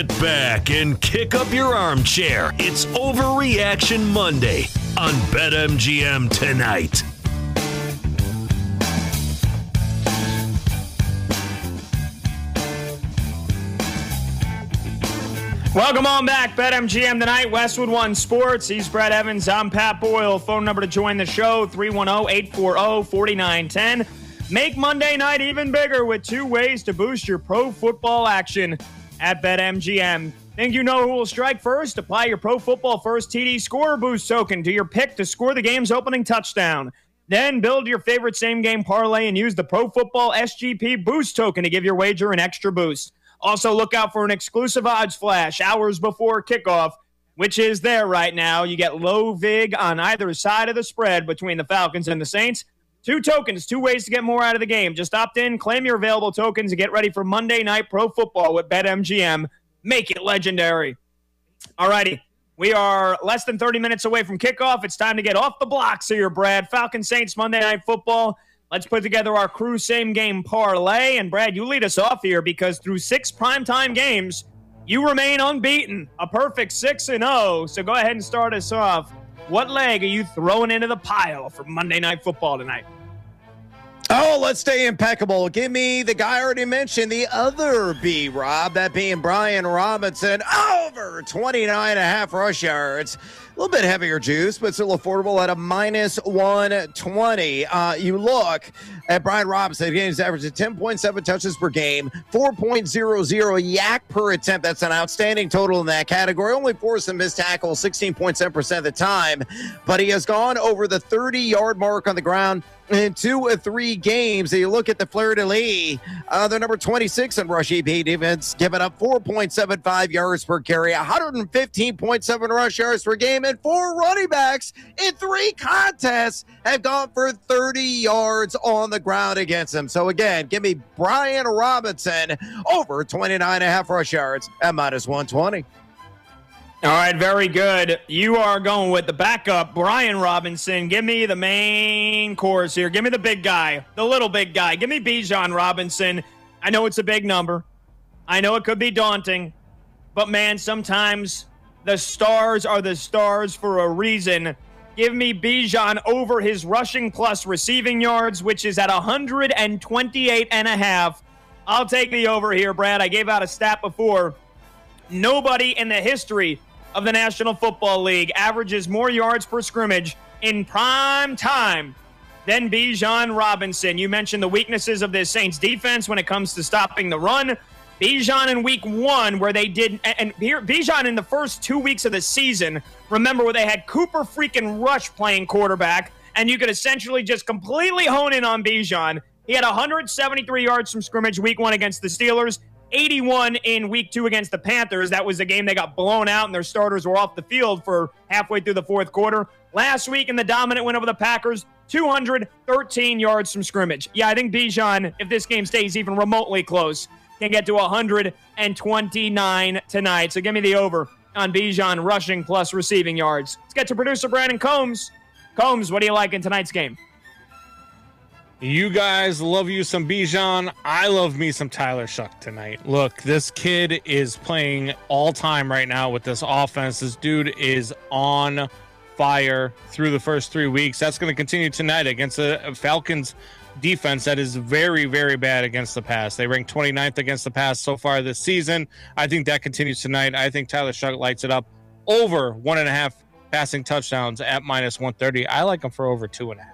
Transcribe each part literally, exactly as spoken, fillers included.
Sit back and kick up your armchair. It's Overreaction Monday on BetMGM tonight. Welcome on back, BetMGM tonight, Westwood One Sports. He's Brett Evans. I'm Pat Boyle. Phone number to join the show, three one zero, eight four zero, four nine one zero. Make Monday night even bigger with two ways to boost your pro football action at BetMGM. Think you know who will strike first? Apply your Pro Football First T D Score Boost token to your pick to score the game's opening touchdown. Then build your favorite same-game parlay and use the Pro Football S G P Boost token to give your wager an extra boost. Also, look out for an exclusive odds flash hours before kickoff, which is there right now. You get low vig on either side of the spread between the Falcons and the Saints. Two tokens, two ways to get more out of the game. Just opt in, claim your available tokens, and get ready for Monday Night Pro Football with BetMGM. Make it legendary. All righty. We are less than thirty minutes away from kickoff. It's time to get off the blocks here, Brad. Falcons Saints Monday Night Football. Let's put together our crew same-game parlay. And, Brad, you lead us off here because through six primetime games, you remain unbeaten. A perfect six and oh. So go ahead and start us off. What leg are you throwing into the pile for Monday Night Football tonight? Oh, let's stay impeccable. Give me the guy I already mentioned, the other B, Rob, that being Brian Robinson, over twenty-nine and a half rush yards. A little bit heavier juice, but still affordable at a minus one twenty. Uh, you look at Brian Robinson, he's averaging ten point seven touches per game, four point oh oh yak per attempt. That's an outstanding total in that category. Only forced a missed tackle sixteen point seven percent of the time, but he has gone over the thirty-yard mark on the ground in two or three games. You look at the Fleur-de-Lis, uh, they're number twenty-six in rush E P defense, giving up four point seven five yards per carry, one hundred fifteen point seven rush yards per game, and four running backs in three contests have gone for thirty yards on the ground against him. So again, give me Brian Robinson over twenty-nine and a half rush yards at minus one twenty. All right, very good. You are going with the backup, Brian Robinson. Give me the main course here. Give me the big guy, the little big guy. Give me Bijan Robinson. I know it's a big number. I know it could be daunting. But, man, sometimes the stars are the stars for a reason. Give me Bijan over his rushing plus receiving yards, which is at one hundred twenty-eight and a half. I'll take the over here, Brad. I gave out a stat before. Nobody in the history of the National Football League averages more yards per scrimmage in prime time than Bijan Robinson. You mentioned the weaknesses of this Saints defense when it comes to stopping the run. Bijan in week one, where they did, and here Bijan in the first two weeks of the season, remember where they had Cooper freaking Rush playing quarterback, and you could essentially just completely hone in on Bijan. He had one hundred seventy-three yards from scrimmage week one against the Steelers, eighty-one in week two against the Panthers. That was the game they got blown out and their starters were off the field for halfway through the fourth quarter. Last week in the dominant win over the Packers, two hundred thirteen yards from scrimmage. Yeah, I think Bijan, if this game stays even remotely close, can get to one hundred twenty-nine tonight. So give me the over on Bijan rushing plus receiving yards. Let's get to producer Brandon Combs. Combs, what do you like in tonight's game? You guys love you some Bijan. I love me some Tyler Shough tonight. Look, this kid is playing all time right now with this offense. This dude is on fire through the first three weeks. That's going to continue tonight against the Falcons defense that is very, very bad against the pass. They ranked twenty-ninth against the pass so far this season. I think that continues tonight. I think Tyler Shough lights it up over one and a half passing touchdowns at minus one thirty. I like him for over two and a half.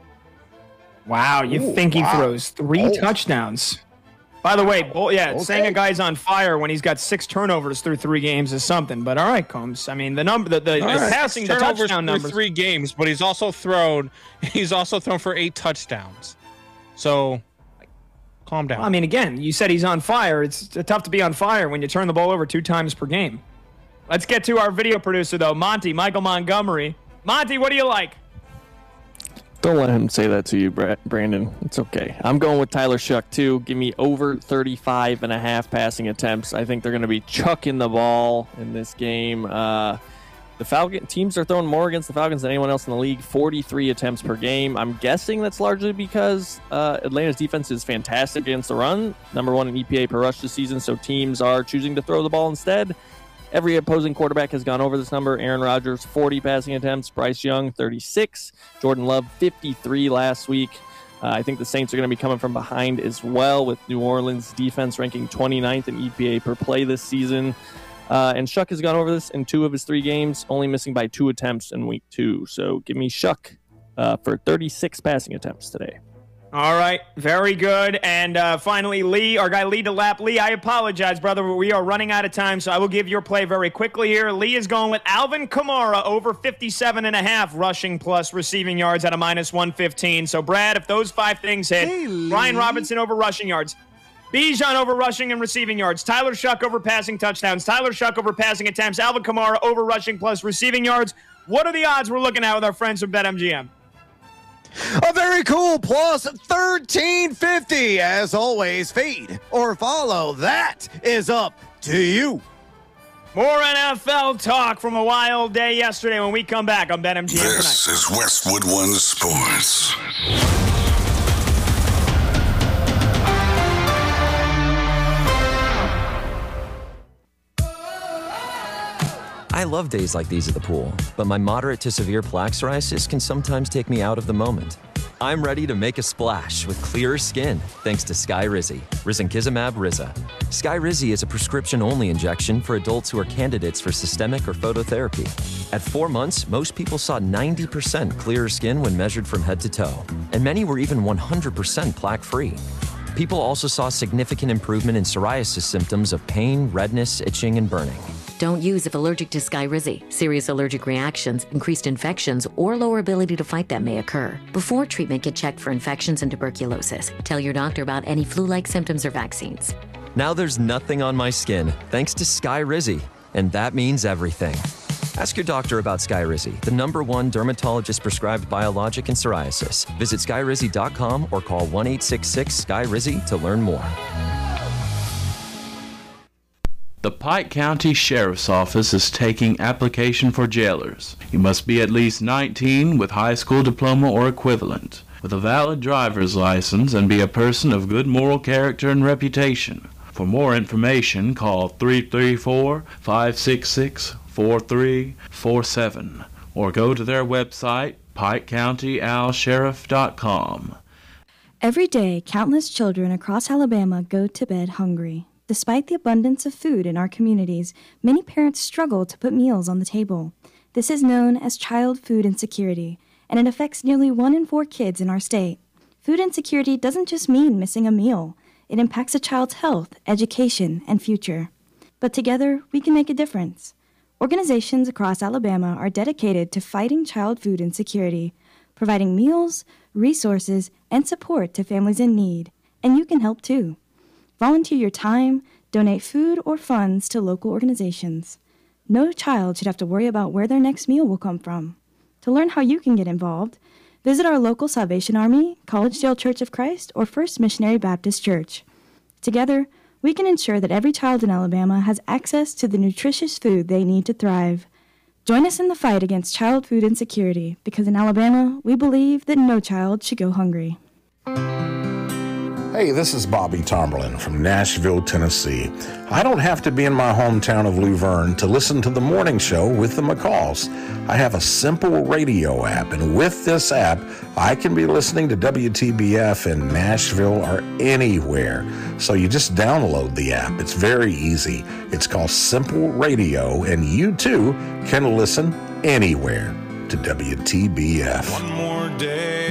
Wow, you Ooh, think he wow. throws three Oh. touchdowns? By the way, bull, yeah, Okay. saying a guy's on fire when he's got six turnovers through three games is something. But all right, Combs. I mean, the number, the, the, the right. passing, the Turnovers touchdown through numbers. three games, but he's also thrown. He's also thrown for eight touchdowns. So, calm down. Well, I mean, again, you said he's on fire. It's tough to be on fire when you turn the ball over two times per game. Let's get to our video producer, though, Monty, Michael Montgomery. Monty, what do you like? Don't let him say that to you, Brandon. It's okay. I'm going with Tyler Shough, too. Give me over thirty-five and a half passing attempts. I think they're going to be chucking the ball in this game. Uh, The Falcon teams are throwing more against the Falcons than anyone else in the league, forty-three attempts per game. I'm guessing that's largely because uh, Atlanta's defense is fantastic against the run, number one in E P A per rush this season, so teams are choosing to throw the ball instead. Every opposing quarterback has gone over this number. Aaron Rodgers, forty passing attempts. Bryce Young, thirty-six. Jordan Love, fifty-three last week. Uh, I think the Saints are going to be coming from behind as well, with New Orleans defense ranking twenty-ninth in E P A per play this season. Uh, and Shuck has gone over this in two of his three games, only missing by two attempts in week two. So give me Shuck uh, for thirty-six passing attempts today. All right, very good. And uh, finally, Lee, our guy Lee DeLapp. Lee, I apologize, brother, but we are running out of time, so I will give your play very quickly here. Lee is going with Alvin Kamara over fifty-seven and a half rushing plus receiving yards at a minus one fifteen. So, Brad, if those five things hit, hey, Brian Robinson over rushing yards, Bijan over rushing and receiving yards, Tyler Shuck over passing touchdowns, Tyler Shuck over passing attempts, Alvin Kamara over rushing plus receiving yards. What are the odds we're looking at with our friends from BetMGM? A very cool plus thirteen fifty. As always, feed or follow. That is up to you. More N F L talk from a wild day yesterday when we come back on BetMGM tonight. This is Westwood One Sports. I love days like these at the pool, but my moderate to severe plaque psoriasis can sometimes take me out of the moment. I'm ready to make a splash with clearer skin thanks to Skyrizi, Risankizumab Riza. Skyrizi is a prescription-only injection for adults who are candidates for systemic or phototherapy. At four months, most people saw ninety percent clearer skin when measured from head to toe, and many were even one hundred percent plaque-free. People also saw significant improvement in psoriasis symptoms of pain, redness, itching, and burning. Don't use if allergic to Skyrizi. Serious allergic reactions, increased infections, or lower ability to fight them may occur. Before treatment, get checked for infections and tuberculosis. Tell your doctor about any flu-like symptoms or vaccines. Now there's nothing on my skin thanks to Skyrizi, and that means everything. Ask your doctor about Skyrizi, the number one dermatologist-prescribed biologic in psoriasis. Visit skyrizi dot com or call one eight six six Sky Rizi to learn more. The Pike County Sheriff's Office is taking application for jailers. You must be at least nineteen with high school diploma or equivalent, with a valid driver's license, and be a person of good moral character and reputation. For more information, call three three four, five six six, four three four seven or go to their website, pike county al sheriff dot com. Every day, countless children across Alabama go to bed hungry. Despite the abundance of food in our communities, many parents struggle to put meals on the table. This is known as child food insecurity, and it affects nearly one in four kids in our state. Food insecurity doesn't just mean missing a meal. It impacts a child's health, education, and future. But together, we can make a difference. Organizations across Alabama are dedicated to fighting child food insecurity, providing meals, resources, and support to families in need. And you can help too. Volunteer your time, donate food or funds to local organizations. No child should have to worry about where their next meal will come from. To learn how you can get involved, visit our local Salvation Army, Collegedale Church of Christ, or First Missionary Baptist Church. Together, we can ensure that every child in Alabama has access to the nutritious food they need to thrive. Join us in the fight against child food insecurity, because in Alabama, we believe that no child should go hungry. Hey, this is Bobby Tomberlin from Nashville, Tennessee. I don't have to be in my hometown of Luverne to listen to the morning show with the McCalls. I have a simple radio app, and with this app, I can be listening to W T B F in Nashville or anywhere. So you just download the app. It's very easy. It's called Simple Radio, and you too can listen anywhere to W T B F. One more day.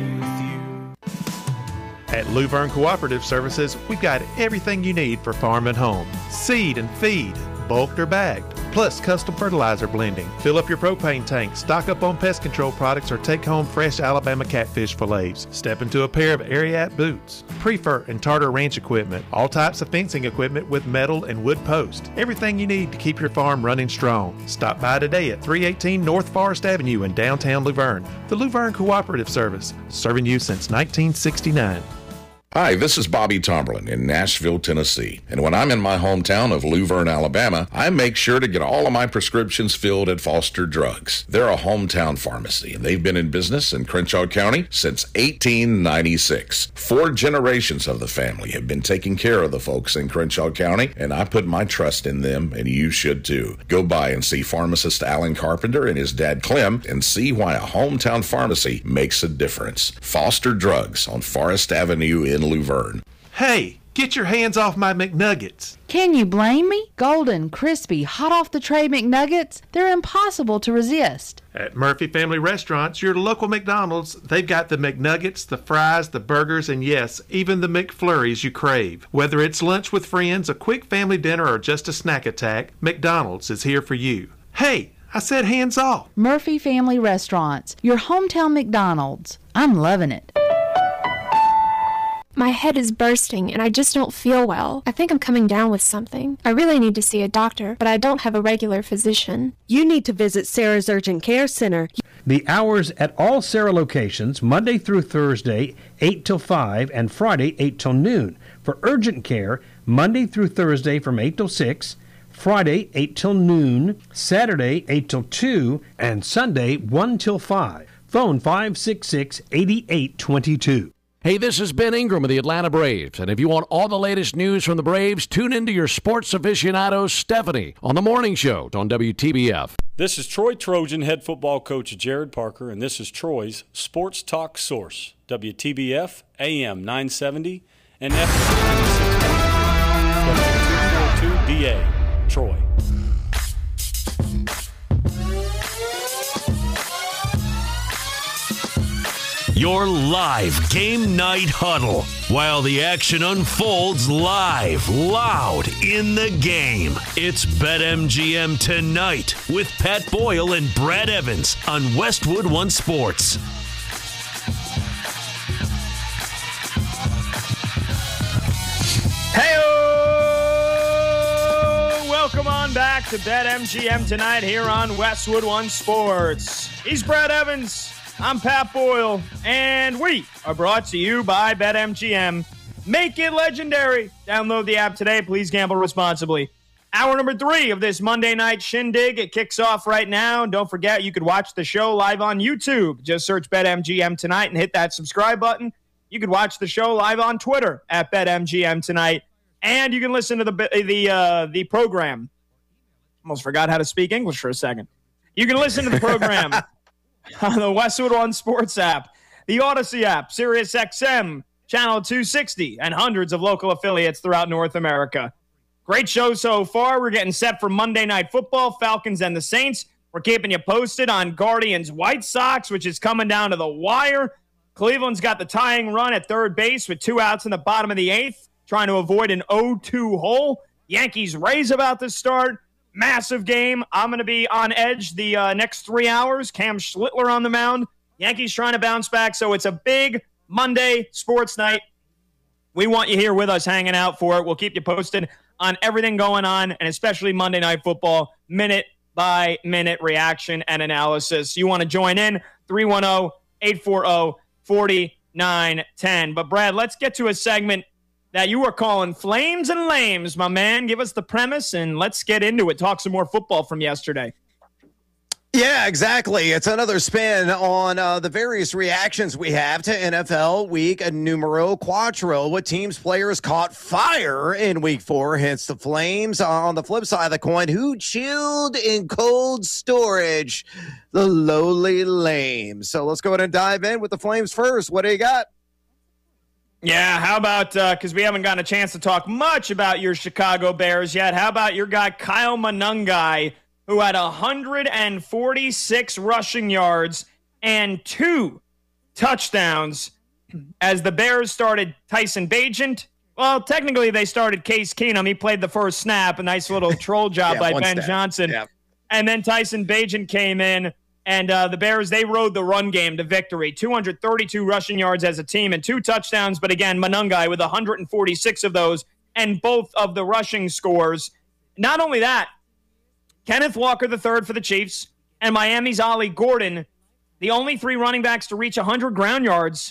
At Luverne Cooperative Services, we've got everything you need for farm and home. Seed and feed, bulked or bagged, plus custom fertilizer blending. Fill up your propane tank, stock up on pest control products, or take home fresh Alabama catfish fillets. Step into a pair of Ariat boots, Prefer and Tartar Ranch equipment, all types of fencing equipment with metal and wood posts. Everything you need to keep your farm running strong. Stop by today at three eighteen North Forest Avenue in downtown Luverne. The Luverne Cooperative Service, serving you since nineteen sixty-nine. Hi, this is Bobby Tomberlin in Nashville, Tennessee. And when I'm in my hometown of Luverne, Alabama, I make sure to get all of my prescriptions filled at Foster Drugs. They're a hometown pharmacy, and they've been in business in Crenshaw County since eighteen ninety-six. Four generations of the family have been taking care of the folks in Crenshaw County, and I put my trust in them, and you should too. Go by and see pharmacist Alan Carpenter and his dad Clem and see why a hometown pharmacy makes a difference. Foster Drugs on Forest Avenue in Luverne. Hey, get your hands off my McNuggets. Can you blame me? Golden, crispy, hot off the tray McNuggets, they're impossible to resist. At Murphy Family Restaurants, your local McDonald's, they've got the McNuggets, the fries, the burgers, and yes, even the McFlurries you crave. Whether it's lunch with friends, a quick family dinner, or just a snack attack, McDonald's is here for you. Hey, I said hands off. Murphy Family Restaurants, your hometown McDonald's. I'm loving it. My head is bursting and I just don't feel well. I think I'm coming down with something. I really need to see a doctor, but I don't have a regular physician. You need to visit Sarah's Urgent Care Center. The hours at all Sarah locations, Monday through Thursday, eight till five, and Friday, eight till noon. For urgent care, Monday through Thursday from eight till six, Friday, eight till noon, Saturday, eight till two, and Sunday, one till five. Phone five six six, eight eight two two. Hey, this is Ben Ingram of the Atlanta Braves, and if you want all the latest news from the Braves, tune into your sports aficionado, Stephanie, on The Morning Show on W T B F. This is Troy Trojan head football coach Jared Parker, and this is Troy's Sports Talk Source, W T B F, A M nine seventy, and F M two forty-two D A, Troy. Your live game night huddle while the action unfolds live, loud in the game. It's BetMGM Tonight with Pat Boyle and Brad Evans on Westwood One Sports. Hey-o! Welcome on back to BetMGM Tonight here on Westwood One Sports. He's Brad Evans. I'm Pat Boyle, and we are brought to you by BetMGM. Make it legendary. Download the app today. Please gamble responsibly. Hour number three of this Monday night shindig. It kicks off right now. And don't forget, you could watch the show live on YouTube. Just search BetMGM Tonight and hit that subscribe button. You could watch the show live on Twitter at BetMGM Tonight. And you can listen to the the uh, the program. Almost forgot how to speak English for a second. You can listen to the program on the Westwood One Sports app, the Odyssey app, Sirius X M, Channel two sixty, and hundreds of local affiliates throughout North America. Great show so far. We're getting set for Monday Night Football, Falcons and the Saints. We're keeping you posted on Guardians White Sox, which is coming down to the wire. Cleveland's got the tying run at third base with two outs in the bottom of the eighth, trying to avoid an oh two hole. Yankees Rays about to start. Massive game. I'm going to be on edge the uh, next three hours. Cam Schlittler on the mound. Yankees trying to bounce back. So it's a big Monday sports night. We want you here with us hanging out for it. We'll keep you posted on everything going on, and especially Monday Night Football, minute by minute reaction and analysis. You want to join in? three one zero, eight four zero, four nine one zero. But, Brad, let's get to a segment that you are calling Flames and Lames, my man. Give us the premise, and let's get into it. Talk some more football from yesterday. Yeah, exactly. It's another spin on uh, the various reactions we have to N F L Week Numero Quattro. What teams, players caught fire in Week Four, hence the Flames. On the flip side of the coin, who chilled in cold storage? The lowly Lames. So let's go ahead and dive in with the Flames first. What do you got? Yeah, how about, because uh, we haven't gotten a chance to talk much about your Chicago Bears yet, how about your guy Kyle Monangai, who had one hundred forty-six rushing yards and two touchdowns as the Bears started Tyson Bagent. Well, technically they started Case Keenum. He played the first snap, a nice little troll job yeah, by Ben step. Johnson. Yeah. And then Tyson Bagent came in. And uh, the Bears, they rode the run game to victory. two hundred thirty-two rushing yards as a team and two touchdowns. But again, Monangai with one hundred forty-six of those and both of the rushing scores. Not only that, Kenneth Walker the third for the Chiefs and Miami's Ollie Gordon, the only three running backs to reach one hundred ground yards